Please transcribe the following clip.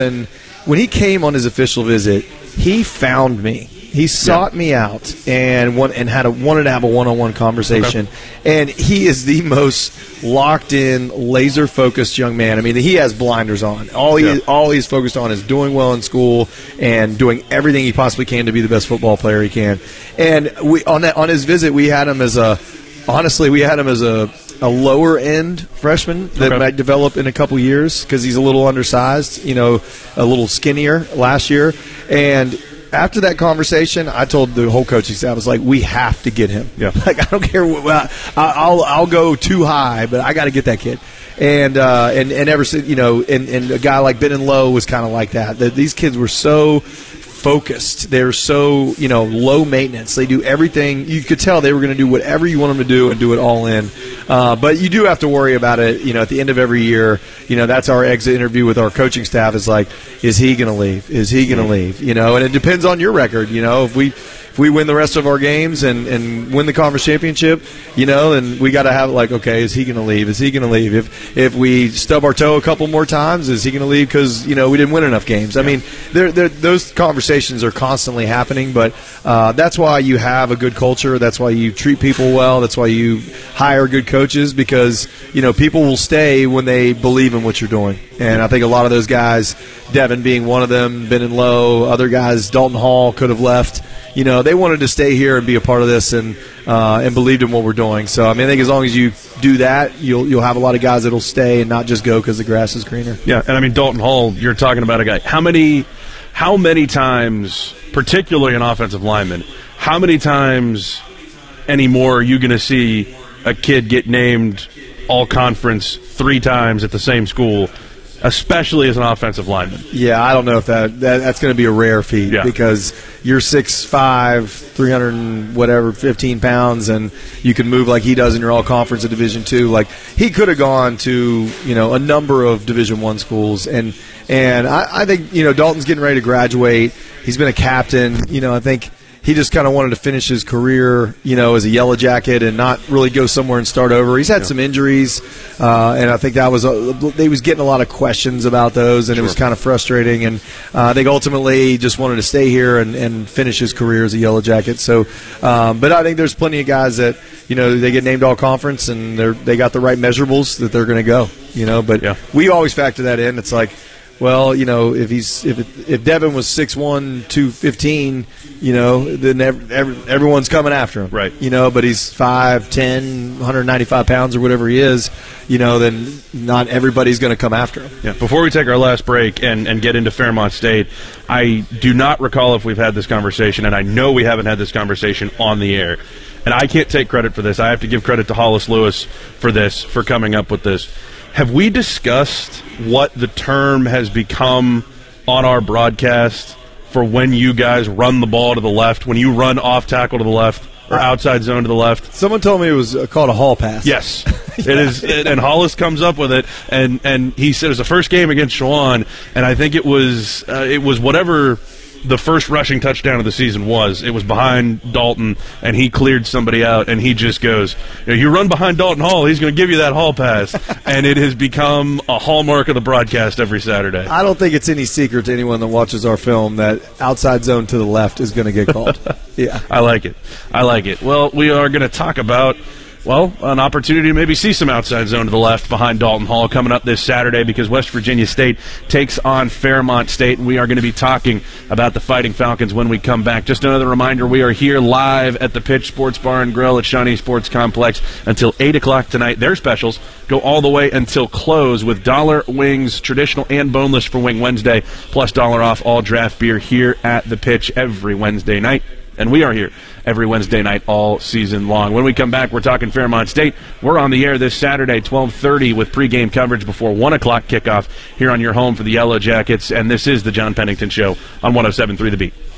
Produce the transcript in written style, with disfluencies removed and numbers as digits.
And when he came on his official visit, he found me. He sought me out and wanted to have a one-on-one conversation. Okay. And he is the most locked-in, laser-focused young man. I mean, he has blinders on. All he's focused on is doing well in school and doing everything he possibly can to be the best football player he can. And on his visit, we had him as a lower-end freshman that might develop in a couple years because he's a little undersized, a little skinnier last year. And after that conversation, I told the whole coaching staff, I was like, we have to get him. Yeah. Like, I don't care. I'll go too high, but I got to get that kid. And ever since, and a guy like Ben Lowe was kind of like that. These kids were so focused. They're so, low maintenance. They do everything. You could tell they were going to do whatever you want them to do and do it all in. But you do have to worry about it, at the end of every year. That's our exit interview with our coaching staff is like, is he going to leave? Is he going to leave? And it depends on your record. If we win the rest of our games and win the conference championship, then we got to have okay, is he going to leave? Is he going to leave? If we stub our toe a couple more times, is he going to leave because, we didn't win enough games? I mean, those conversations are constantly happening, but that's why you have a good culture. That's why you treat people well. That's why you hire good coaches because, people will stay when they believe in what you're doing. And I think a lot of those guys, Devin being one of them, Ben Lowe, other guys, Dalton Hall could have left. They wanted to stay here and be a part of this and believed in what we're doing. So, I think as long as you do that, you'll have a lot of guys that will stay and not just go because the grass is greener. Yeah, and Dalton Hall, you're talking about a guy. How many times, particularly an offensive lineman, how many times anymore are you going to see a kid get named all-conference 3 times at the same school, especially as an offensive lineman? Yeah, I don't know if that's going to be a rare feat because you're 6'5", 315 pounds, and you can move like he does in your all-conference at Division II. Like, he could have gone to, a number of Division I schools, and I think, Dalton's getting ready to graduate. He's been a captain. I think he just kind of wanted to finish his career, as a Yellow Jacket and not really go somewhere and start over. He's had some injuries, and I think that was he was getting a lot of questions about those, and it was kind of frustrating. And I think ultimately he just wanted to stay here and finish his career as a Yellow Jacket. So, but I think there's plenty of guys that they get named all conference and they got the right measurables that they're going to go. But we always factor that in. It's like, well, if Devin was 6'1", 215, then everyone's coming after him, right? But he's 5'10", 195 pounds or whatever he is, then not everybody's going to come after him. Yeah. Before we take our last break and get into Fairmont State, I do not recall if we've had this conversation, and I know we haven't had this conversation on the air. And I can't take credit for this. I have to give credit to Hollis Lewis for coming up with this. Have we discussed what the term has become on our broadcast for when you guys run the ball to the left, when you run off tackle to the left or outside zone to the left? Someone told me it was called a hall pass. Yes, it is, and Hollis comes up with it, and he said it was the first game against Shawan, and I think it was whatever the first rushing touchdown of the season was. It was behind Dalton, and he cleared somebody out, and he just goes, you run behind Dalton Hall, he's going to give you that hall pass. And it has become a hallmark of the broadcast every Saturday. I don't think it's any secret to anyone that watches our film that outside zone to the left is going to get called. Yeah, I like it. Well, we are going to talk about an opportunity to maybe see some outside zone to the left behind Dalton Hall coming up this Saturday because West Virginia State takes on Fairmont State, and we are going to be talking about the Fighting Falcons when we come back. Just another reminder, we are here live at the Pitch Sports Bar and Grill at Shawnee Sports Complex until 8 o'clock tonight. Their specials go all the way until close with dollar wings, traditional and boneless for Wing Wednesday, plus $1 off all draft beer here at the Pitch every Wednesday night. And we are here every Wednesday night all season long. When we come back, we're talking Fairmont State. We're on the air this Saturday, 12:30, with pregame coverage before 1 o'clock kickoff here on your home for the Yellow Jackets. And this is the John Pennington Show on 107.3 The Beat.